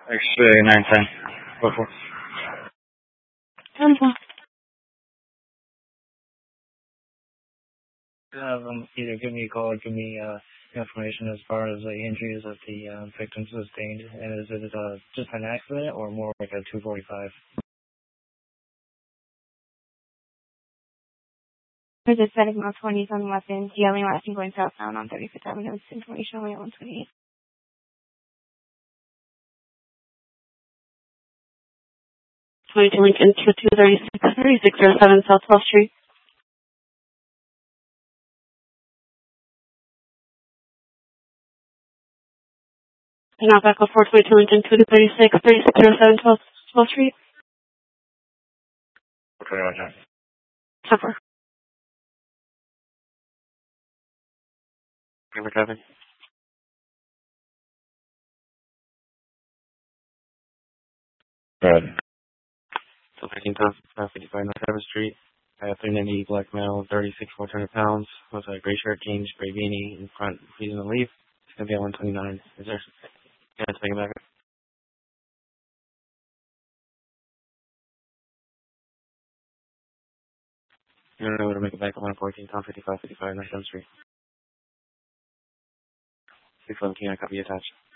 X-ray 910. Go for it. Either give me a call or give me information as far as the injuries that the victim sustained, and is it just an accident or more like a 245? There's a setting of 20s on weapons, yelling last and going southbound on 35th Avenue. This information only at 128. Lincoln 3607 South 12th Street. Now back up 422 Lincoln 3607 12th Street. Okay, Roger. Suffer. River traffic. Good. So 55 North 7th Street. I have 390 black male, 36, 400 pounds, with a gray shirt, jeans, gray beanie in front, freezing to leave. It's going to be at 129. Is there? Yeah, it's taking back. You're going to be able to make it back at 114, Town 55 North 7th Street. 611 King, I copy attached.